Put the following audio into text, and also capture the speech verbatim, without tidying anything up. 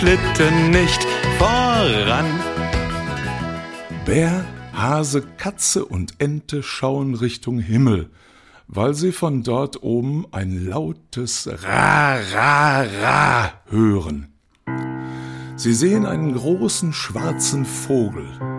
Schlitten nicht voran. Bär, Hase, Katze und Ente schauen Richtung Himmel, weil sie von dort oben ein lautes Ra, Ra, Ra hören. Sie sehen einen großen schwarzen Vogel,